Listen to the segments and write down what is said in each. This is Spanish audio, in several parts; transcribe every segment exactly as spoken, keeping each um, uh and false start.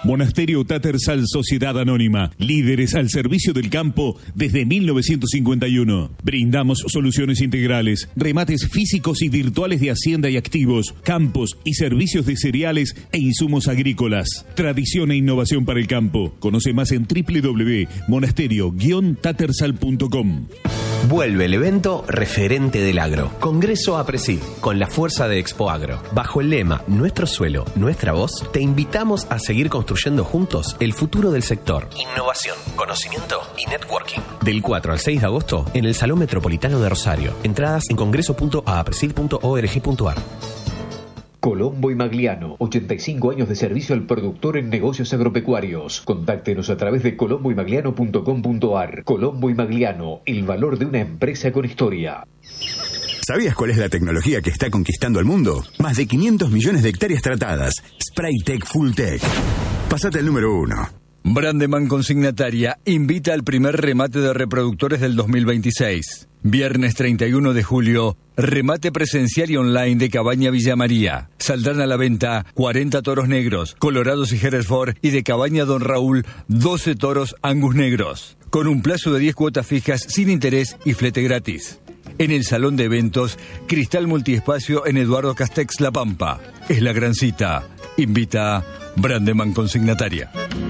Monasterio Tattersall Sociedad Anónima, líderes al servicio del campo desde mil novecientos cincuenta y uno. Brindamos soluciones integrales, remates físicos y virtuales de hacienda y activos, campos y servicios de cereales e insumos agrícolas. Tradición e innovación para el campo. Conoce más en doble u doble u doble u punto monasterio guion tattersall punto com. Vuelve el evento referente del agro. Congreso APRESID, con la fuerza de Expo Agro. Bajo el lema Nuestro suelo, nuestra voz, te invitamos a seguir construyendo juntos el futuro del sector. Innovación, conocimiento y networking. Del cuatro al seis de agosto en el Salón Metropolitano de Rosario. Entradas en congreso punto a presid punto org punto ar. Colombo y Magliano, ochenta y cinco años de servicio al productor en negocios agropecuarios. Contáctenos a través de colombo y magliano punto com punto ar. Colombo y Magliano, el valor de una empresa con historia. ¿Sabías cuál es la tecnología que está conquistando el mundo? Más de quinientos millones de hectáreas tratadas. Spraytec Fulltech. Pasate al número uno. Brandeman Consignataria invita al primer remate de reproductores del dos mil veintiséis. Viernes treinta y uno de julio, remate presencial y online de Cabaña Villa María. Saldrán a la venta cuarenta toros negros, colorados y Hereford, y de Cabaña Don Raúl, doce toros Angus negros, con un plazo de diez cuotas fijas sin interés y flete gratis. En el Salón de Eventos, Cristal Multiespacio en Eduardo Castex La Pampa. Es la gran cita. Invita Brandeman Consignataria.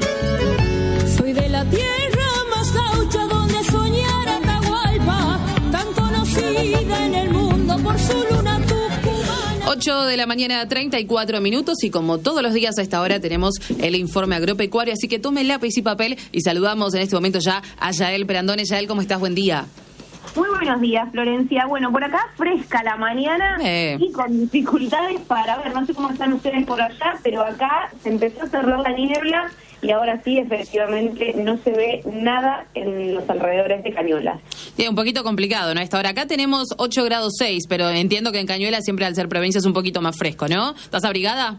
Soy de la tierra más gaucha donde soñar Atahualpa, tan conocida en el mundo por su luna tucumana. ocho de la mañana, treinta y cuatro minutos, y como todos los días a esta hora tenemos el informe agropecuario, así que tomen lápiz y papel y saludamos en este momento ya a Yael Perandone. Yael, ¿cómo estás? Buen día. Muy buenos días, Florencia. Bueno, por acá fresca la mañana eh. y con dificultades para ver, no sé cómo están ustedes por allá, pero acá se empezó a cerrar la niebla y ahora sí, efectivamente, no se ve nada en los alrededores de Cañuelas. Sí, un poquito complicado, ¿no? A esta hora acá tenemos ocho grados seis, pero entiendo que en Cañuelas siempre al ser provincia es un poquito más fresco, ¿no? ¿Estás abrigada?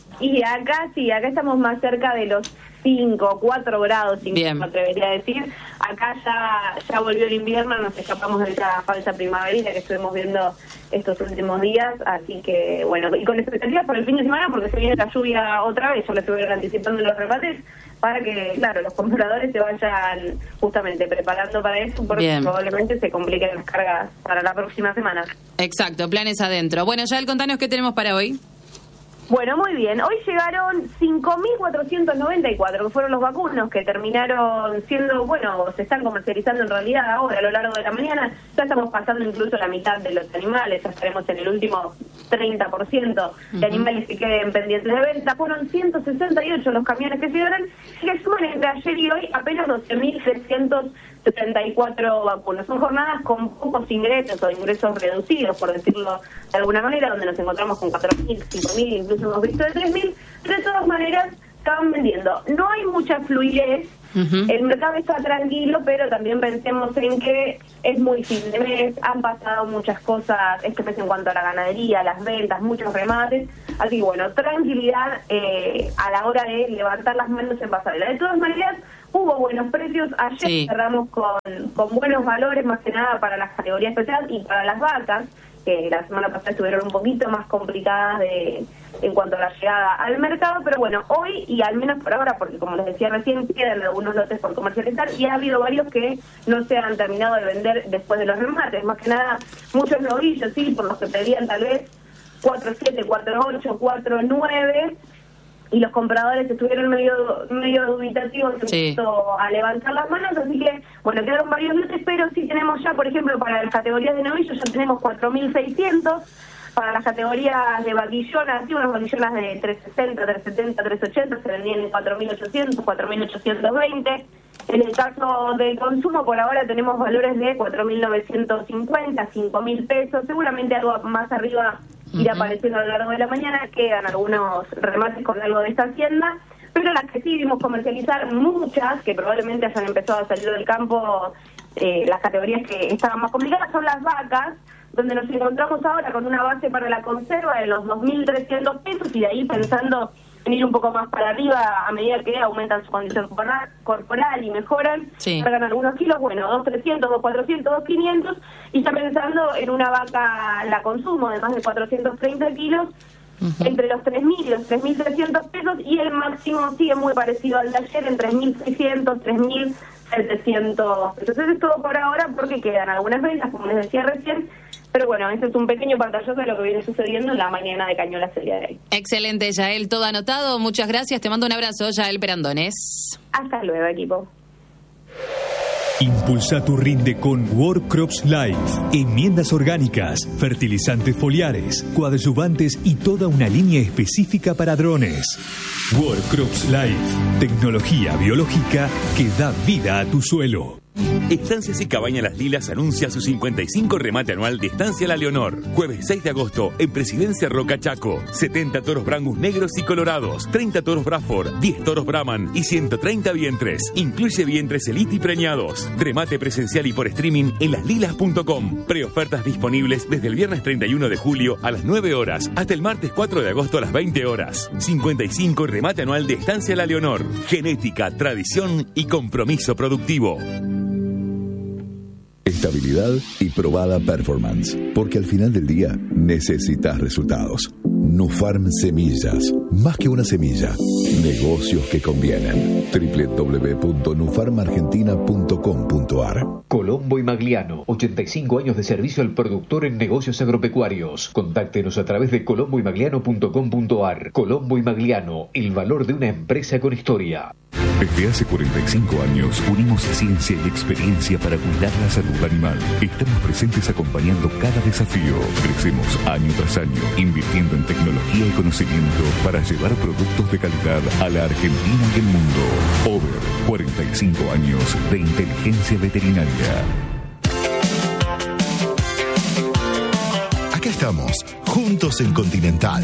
Y acá sí, acá estamos más cerca de los cinco, cuatro grados, incluso me atrevería a decir. Acá ya ya volvió el invierno, nos escapamos de esa falsa primaverita que estuvimos viendo estos últimos días, así que bueno, y con expectativas para el fin de semana porque se viene la lluvia otra vez, ya lo estuvieron anticipando en los remates, para que, claro, los compradores se vayan justamente preparando para eso, porque Bien. probablemente se compliquen las cargas para la próxima semana. Exacto, planes adentro. Bueno, Yael, contanos qué tenemos para hoy. Bueno, muy bien. Hoy llegaron cinco mil cuatrocientos noventa y cuatro, que fueron los vacunos que terminaron siendo, bueno, se están comercializando en realidad ahora a lo largo de la mañana. Ya estamos pasando incluso la mitad de los animales, ya estaremos en el último treinta por ciento de animales que queden pendientes de venta. Fueron ciento sesenta y ocho los camiones que llegaron, y que suman entre ayer y hoy apenas doce mil trescientos setenta y cuatro vacunas. Son jornadas con pocos ingresos o ingresos reducidos, por decirlo de alguna manera, donde nos encontramos con cuatro mil, cinco mil, incluso hemos visto de tres mil. De todas maneras, estaban vendiendo. No hay mucha fluidez. Uh-huh. El mercado está tranquilo, pero también pensemos en que es muy fin de mes, han pasado muchas cosas este mes en cuanto a la ganadería, las ventas, muchos remates. Así que bueno, tranquilidad eh, a la hora de levantar las manos en pasarela. De todas maneras, hubo buenos precios. Ayer sí. cerramos con, con buenos valores, más que nada para las categorías especiales y para las vacas, que la semana pasada estuvieron un poquito más complicadas de en cuanto a la llegada al mercado, pero bueno, hoy y al menos por ahora, porque como les decía recién, quedan algunos lotes por comercializar y ha habido varios que no se han terminado de vender después de los remates, más que nada muchos novillos, sí, por los que pedían tal vez cuatro siete, cuatro ocho, cuatro nueve, y los compradores estuvieron medio medio dubitativos en sí. cuanto a levantar las manos, así que bueno, quedaron varios lotes, pero sí tenemos ya, por ejemplo, para las categorías de novillos ya tenemos cuatro mil seiscientos, para las categorías de vaquillonas, sí, unas vaquillonas de trescientos sesenta, trescientos setenta, trescientos ochenta se vendían en cuatro mil ochocientos, cuatro mil ochocientos veinte. En el caso del consumo, por ahora tenemos valores de cuatro mil novecientos cincuenta, cinco mil pesos, seguramente algo más arriba irá uh-huh. apareciendo a lo largo de la mañana. Quedan algunos remates con algo de esta hacienda, pero las que sí vimos comercializar, muchas que probablemente hayan empezado a salir del campo, eh, las categorías que estaban más complicadas son las vacas, donde nos encontramos ahora con una base para la conserva de los dos mil trescientos pesos, y de ahí pensando en ir un poco más para arriba a medida que aumentan su condición corporal y mejoran, sí. cargan algunos kilos, bueno, dos trescientos, dos cuatrocientos, dos quinientos, y ya pensando en una vaca la consumo de más de cuatrocientos treinta kilos, uh-huh. entre los tres mil y los tres mil trescientos pesos, y el máximo sigue muy parecido al de ayer, en tres mil seiscientos, tres mil setecientos pesos. Eso es todo por ahora, porque quedan algunas ventas, como les decía recién, pero bueno, ese es un pequeño pantallazo de lo que viene sucediendo en la mañana de Cañuelas el día de hoy. Excelente, Yael, todo anotado, muchas gracias, te mando un abrazo, Yael Perandones. Hasta luego, equipo. Impulsa tu rinde con World Crops Life. Enmiendas orgánicas, fertilizantes foliares, coadyuvantes y toda una línea específica para drones. World Crops Life. Tecnología biológica que da vida a tu suelo. Estancias y Cabañas Las Lilas anuncia su cincuenta y cinco remate anual de Estancia La Leonor. Jueves seis de agosto en Presidencia Roca Chaco. setenta toros Brangus negros y colorados, treinta toros Braford, diez toros Brahman y ciento treinta vientres. Incluye vientres Elite y preñados. Remate presencial y por streaming en las lilas punto com. Preofertas disponibles desde el viernes treinta y uno de julio a las nueve horas hasta el martes cuatro de agosto a las veinte horas. cincuenta y cinco remate anual de Estancia La Leonor. Genética, tradición y compromiso productivo. Estabilidad y probada performance, porque al final del día necesitas resultados. Nufarm Semillas, más que una semilla, negocios que convienen. doble u doble u doble u punto nufarm argentina punto com punto a r. Colombo y Magliano, ochenta y cinco años de servicio al productor en negocios agropecuarios. Contáctenos a través de colombo y magliano punto com punto a r. Colombo y Magliano, el valor de una empresa con historia. Desde hace cuarenta y cinco años unimos ciencia y experiencia para cuidar la salud animal. Estamos presentes acompañando cada desafío. Crecemos año tras año, invirtiendo en tecnología y conocimiento para llevar productos de calidad a la Argentina y el mundo. Over, cuarenta y cinco años de inteligencia veterinaria. Acá estamos, juntos en Continental.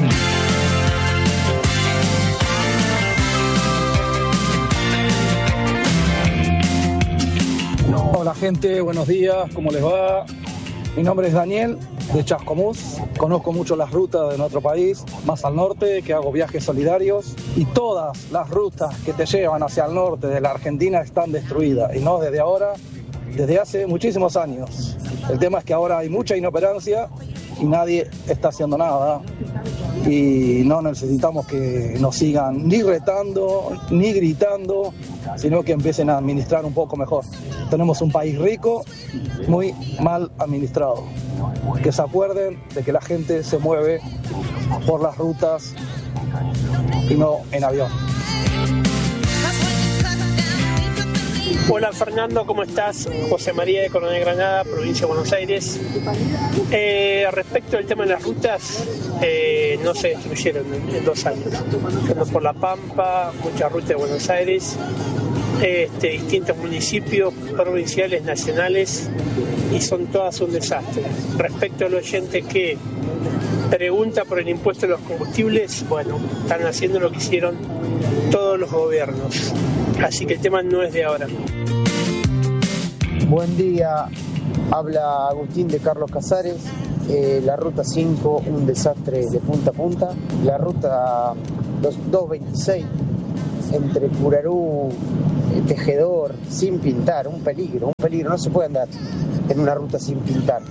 Hola gente, buenos días, ¿cómo les va? Mi nombre es Daniel, de Chascomús. Conozco mucho las rutas de nuestro país, más al norte, que hago viajes solidarios. Y todas las rutas que te llevan hacia el norte de la Argentina están destruidas. Y no desde ahora, desde hace muchísimos años. El tema es que ahora hay mucha inoperancia y nadie está haciendo nada. Y no necesitamos que nos sigan ni retando, ni gritando, sino que empiecen a administrar un poco mejor. Tenemos un país rico, muy mal administrado. Que se acuerden de que la gente se mueve por las rutas y no en avión. Hola Fernando, ¿cómo estás? José María de Coronel Granada, provincia de Buenos Aires. Eh, respecto al tema de las rutas, eh, no se destruyeron en, en dos años. Yendo por La Pampa, muchas rutas de Buenos Aires, este, distintos municipios provinciales, nacionales, y son todas un desastre. Respecto al oyente que pregunta por el impuesto de los combustibles, bueno, están haciendo lo que hicieron todos los gobiernos. Así que el tema no es de ahora. Buen día, habla Agustín de Carlos Casares. Eh, la ruta cinco, un desastre de punta a punta. La ruta doscientos veintiséis, entre Purarú, eh, Tejedor, sin pintar, un peligro, un peligro. No se puede andar en una ruta sin pintar.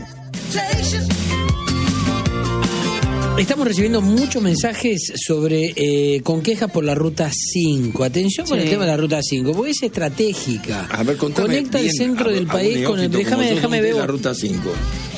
Estamos recibiendo muchos mensajes sobre eh, con quejas por la ruta cinco. Atención con sí. el tema de la ruta cinco, porque es estratégica. A ver, conecta bien, el centro a, del a país con el. Déjame, déjame ver. La ruta cinco.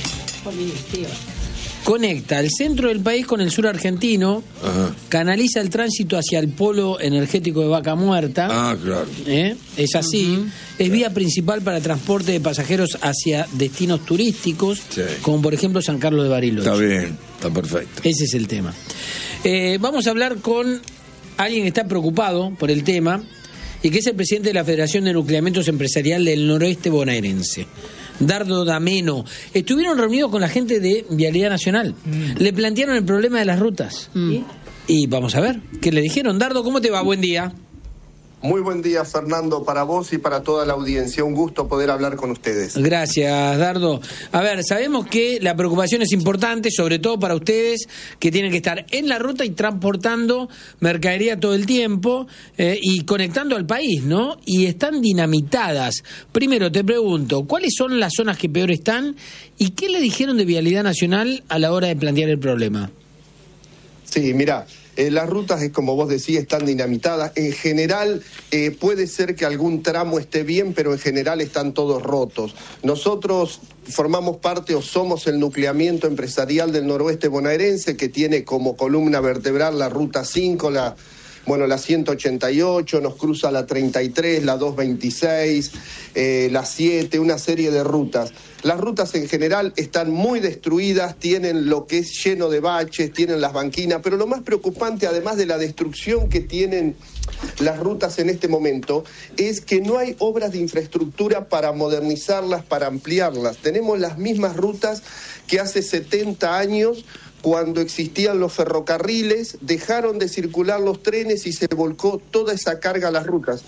Conecta el centro del país con el sur argentino. Ajá. Canaliza el tránsito hacia el polo energético de Vaca Muerta. Ah, claro. ¿Eh? Es así. Uh-huh. Es vía principal para transporte de pasajeros hacia destinos turísticos, sí. como por ejemplo San Carlos de Bariloche. Está bien, está perfecto. Ese es el tema. Eh, vamos a hablar con alguien que está preocupado por el tema y que es el presidente de la Federación de Nucleamientos Empresarial del Noroeste Bonaerense, Dardo D'Ameno. Estuvieron reunidos con la gente de Vialidad Nacional. Mm. Le plantearon el problema de las rutas. Mm. ¿Y? y vamos a ver qué le dijeron. Dardo, ¿cómo te va? Buen día. Muy buen día, Fernando, para vos y para toda la audiencia. Un gusto poder hablar con ustedes. Gracias, Dardo. A ver, sabemos que la preocupación es importante, sobre todo para ustedes que tienen que estar en la ruta y transportando mercadería todo el tiempo eh, y conectando al país, ¿no? Y están dinamitadas. Primero, te pregunto, ¿cuáles son las zonas que peor están y qué le dijeron de Vialidad Nacional a la hora de plantear el problema? Sí, mira, eh, las rutas, es como vos decís, están dinamitadas. En general, eh, puede ser que algún tramo esté bien, pero en general están todos rotos. Nosotros formamos parte o somos el nucleamiento empresarial del noroeste bonaerense, que tiene como columna vertebral la Ruta cinco, la... Bueno, la ciento ochenta y ocho, nos cruza la treinta y tres, la doscientos veintiséis, eh, la siete, una serie de rutas. Las rutas en general están muy destruidas, tienen lo que es lleno de baches, tienen las banquinas, pero lo más preocupante, además de la destrucción que tienen las rutas en este momento, es que no hay obras de infraestructura para modernizarlas, para ampliarlas. Tenemos las mismas rutas que hace setenta años, cuando existían los ferrocarriles, dejaron de circular los trenes y se volcó toda esa carga a las rutas.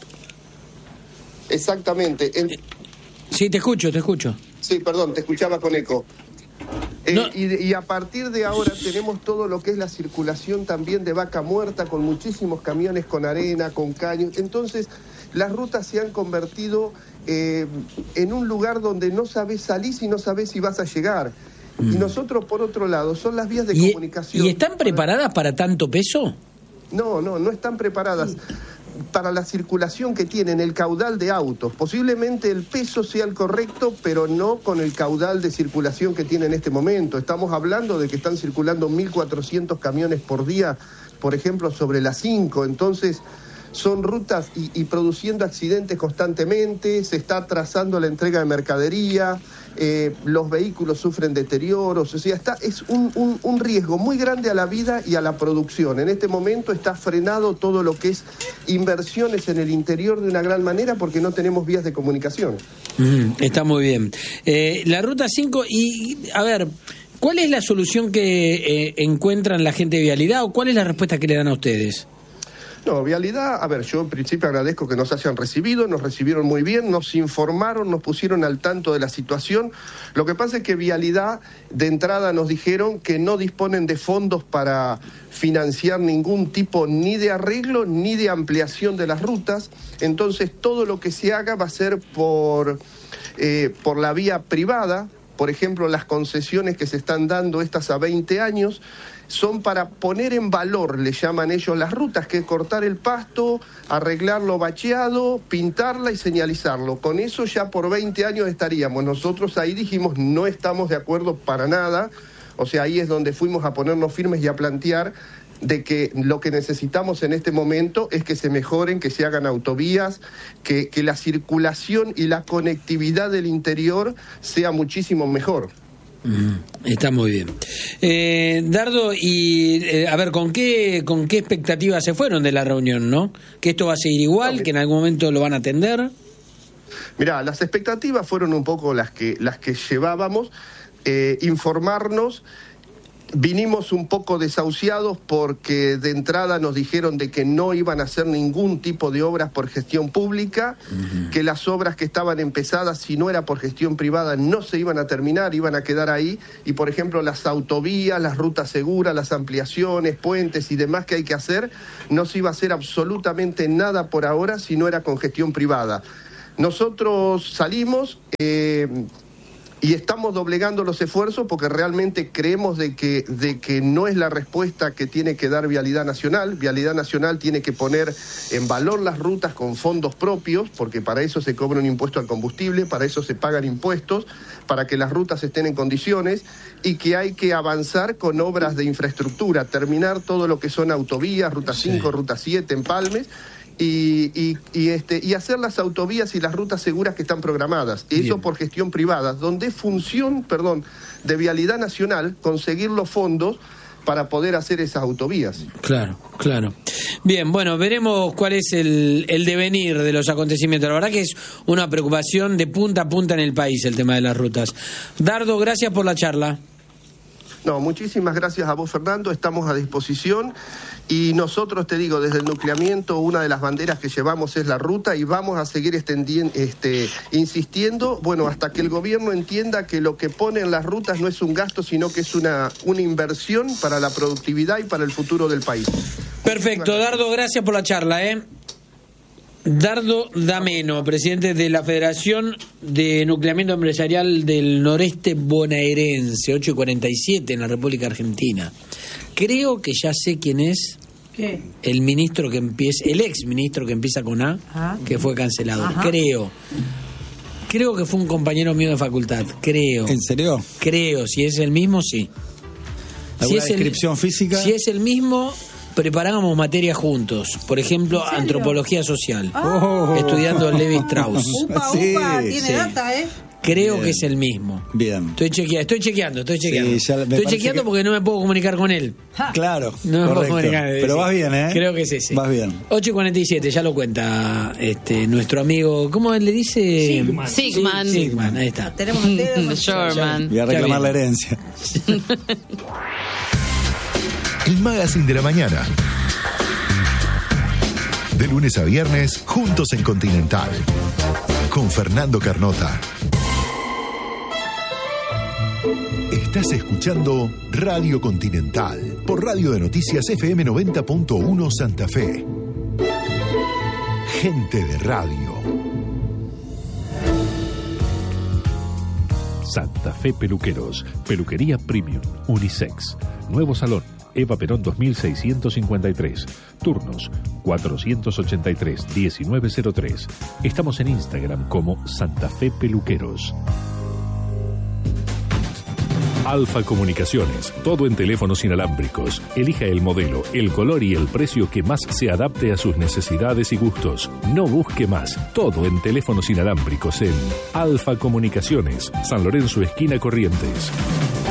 Exactamente. El... Sí, te escucho, te escucho. Sí, perdón, te escuchaba con eco. Eh, no. y, y a partir de ahora tenemos todo lo que es la circulación también de vaca muerta, con muchísimos camiones con arena, con caños. Entonces, las rutas se han convertido eh, en un lugar donde no sabés salir y no sabés si vas a llegar. Y nosotros, por otro lado, son las vías de ¿Y, comunicación. ¿Y están preparadas para tanto peso? No, no, no están preparadas para la circulación que tienen, el caudal de autos. Posiblemente el peso sea el correcto, pero no con el caudal de circulación que tiene en este momento. Estamos hablando de que están circulando mil cuatrocientos camiones por día, por ejemplo, sobre las cinco. Entonces, son rutas y, y produciendo accidentes constantemente, se está atrasando la entrega de mercadería, eh, los vehículos sufren deterioros, o sea, está, es un, un, un riesgo muy grande a la vida y a la producción. En este momento está frenado todo lo que es inversiones en el interior de una gran manera porque no tenemos vías de comunicación. Mm, está muy bien. Eh, la Ruta cinco, y a ver, ¿cuál es la solución que eh, encuentran la gente de Vialidad o cuál es la respuesta que le dan a ustedes? No, Vialidad, a ver, yo en principio agradezco que nos hayan recibido, nos recibieron muy bien, nos informaron, nos pusieron al tanto de la situación. Lo que pasa es que Vialidad, de entrada nos dijeron que no disponen de fondos para financiar ningún tipo ni de arreglo ni de ampliación de las rutas. Entonces, todo lo que se haga va a ser por, eh, por la vía privada. Por ejemplo, las concesiones que se están dando estas a veinte años son para poner en valor, le llaman ellos las rutas, que es cortar el pasto, arreglarlo bacheado, pintarla y señalizarlo. Con eso ya por veinte años estaríamos. Nosotros ahí dijimos no estamos de acuerdo para nada, o sea, ahí es donde fuimos a ponernos firmes y a plantear de que lo que necesitamos en este momento es que se mejoren, que se hagan autovías, que, que la circulación y la conectividad del interior sea muchísimo mejor. Mm, está muy bien. Eh, Dardo, y eh, a ver, ¿con qué con qué expectativas se fueron de la reunión, no? ¿Que esto va a seguir igual, no, que en algún momento lo van a atender? Mirá, las expectativas fueron un poco las que, las que llevábamos, eh, informarnos. Vinimos un poco desahuciados porque de entrada nos dijeron de que no iban a hacer ningún tipo de obras por gestión pública, uh-huh. que las obras que estaban empezadas, si no era por gestión privada, no se iban a terminar, iban a quedar ahí. Y por ejemplo, las autovías, las rutas seguras, las ampliaciones, puentes y demás que hay que hacer, no se iba a hacer absolutamente nada por ahora si no era con gestión privada. Nosotros salimos... Eh, Y estamos doblegando los esfuerzos porque realmente creemos de que, de que no es la respuesta que tiene que dar Vialidad Nacional. Vialidad Nacional tiene que poner en valor las rutas con fondos propios, porque para eso se cobra un impuesto al combustible, para eso se pagan impuestos, para que las rutas estén en condiciones, y que hay que avanzar con obras de infraestructura, terminar todo lo que son autovías, Ruta cinco, sí. Ruta siete, Empalmes, Y, y, y, este, y hacer las autovías y las rutas seguras que están programadas. Eso Bien. Por gestión privada, donde es función, perdón, de Vialidad Nacional conseguir los fondos para poder hacer esas autovías. Claro, claro. Bien, bueno, veremos cuál es el, el devenir de los acontecimientos. La verdad que es una preocupación de punta a punta en el país el tema de las rutas. Dardo, gracias por la charla. No, muchísimas gracias a vos, Fernando, estamos a disposición y nosotros, te digo, desde el nucleamiento, una de las banderas que llevamos es la ruta y vamos a seguir extendiendo, este, insistiendo, bueno, hasta que el gobierno entienda que lo que pone en las rutas no es un gasto, sino que es una, una inversión para la productividad y para el futuro del país. Perfecto, Dardo, gracias por la charla, ¿eh? Dardo D'Ameno, presidente de la Federación de Nucleamiento Empresarial del Noreste Bonaerense, ocho y cuarenta y siete en la República Argentina. Creo que ya sé quién es. ¿Qué? El ministro que empieza, el ex ministro que empieza con A, Ah. que fue cancelado. Ajá. Creo. Creo que fue un compañero mío de facultad. Creo. ¿En serio? Creo. Si es el mismo, sí. Si ¿Alguna es el- descripción física? Si es el mismo, preparábamos materias juntos. Por ejemplo, ¿En serio? antropología social. Ah. Estudiando Levi Strauss. Upa, Sí, upa, tiene sí. data, ¿eh? Creo Bien. que es el mismo. Bien. Estoy chequeando, estoy chequeando, estoy chequeando. Sí, ya me estoy parece chequeando que- porque no me puedo comunicar con él. Claro, No me puedo correcto. comunicar. Pero Sí. vas bien, ¿eh? Creo que es ese. Vas bien. ocho y cuarenta y siete, ya lo cuenta este nuestro amigo. ¿Cómo le dice? Sigman. Sigman. Sí, Sigman, ahí está. Tenemos el dedo. Sherman. Voy a Está reclamar bien. la herencia. El Magazine de la Mañana. De lunes a viernes, juntos en Continental. Con Fernando Carnota. Estás escuchando Radio Continental por Radio de Noticias F M noventa punto uno Santa Fe. Gente de radio. Santa Fe Peluqueros, peluquería premium, unisex, nuevo salón, Eva Perón dos mil seiscientos cincuenta y tres, turnos cuatrocientos ochenta y tres, diecinueve cero tres. Estamos en Instagram como Santa Fe Peluqueros. Alfa Comunicaciones, todo en teléfonos inalámbricos. Elija el modelo, el color y el precio que más se adapte a sus necesidades y gustos. No busque más, todo en teléfonos inalámbricos en Alfa Comunicaciones, San Lorenzo, esquina Corrientes.